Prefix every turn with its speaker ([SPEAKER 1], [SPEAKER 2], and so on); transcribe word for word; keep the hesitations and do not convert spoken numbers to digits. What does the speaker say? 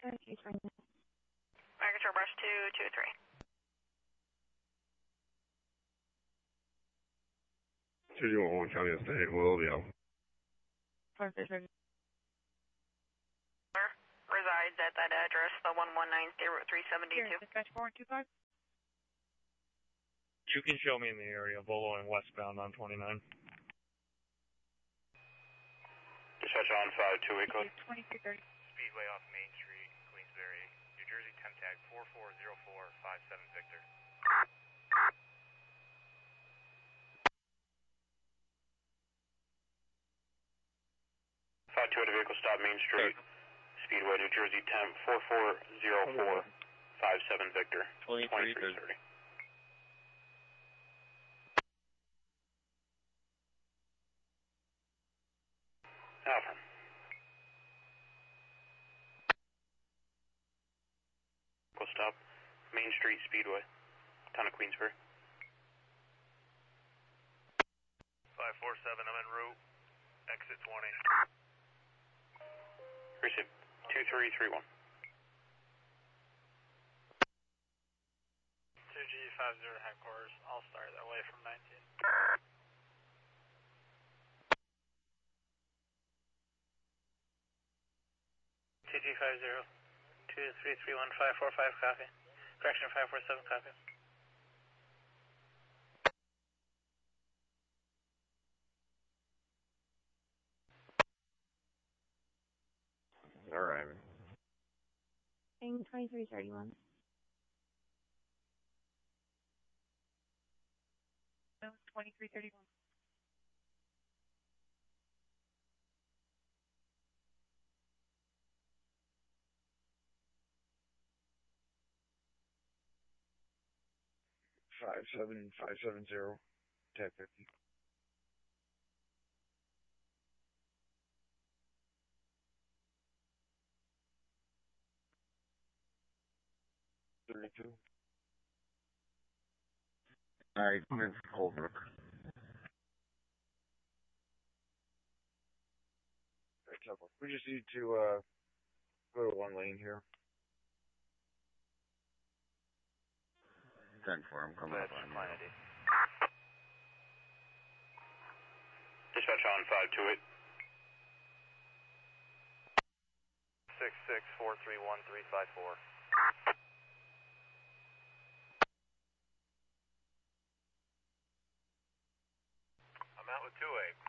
[SPEAKER 1] Control brush two two three.
[SPEAKER 2] two two one one County Estate, Willoughby.
[SPEAKER 1] Resides at that address, the one one nine zero three seventy two.
[SPEAKER 3] Dispatch four two five.
[SPEAKER 4] You can show me in the area, Volo and westbound on twenty-nine.
[SPEAKER 5] Dispatch on five two eight code.
[SPEAKER 3] twenty-three thirty.
[SPEAKER 6] Speedway off Main Street, Queensbury, New Jersey, temp tag four four zero four five seven Victor.
[SPEAKER 5] five two eight vehicle stop Main Street, Speedway, New Jersey, temp four four zero four five seven Victor.
[SPEAKER 4] twenty-three
[SPEAKER 5] thirty. Alpha. We'll stop Main Street, Speedway, town of Queensbury.
[SPEAKER 6] five four seven, I'm en route, exit twenty.
[SPEAKER 5] Receive two three three one.
[SPEAKER 6] two G five zero headquarters, I'll start that way from nineteen.
[SPEAKER 7] two G five zero, two three three one five four five, copy. Correction five four seven, copy.
[SPEAKER 2] Alright.
[SPEAKER 8] twenty-three thirty-one.
[SPEAKER 3] No, twenty-three thirty-one.
[SPEAKER 2] Five seven five seven zero, tag fifty. Thirty-two. Alright, come in for Colebrook. We just need to uh go to one lane here. ten four, I'm coming up on mine.
[SPEAKER 5] Dispatch on five two eight.
[SPEAKER 6] six six four three one three five four. I'm out with two eight.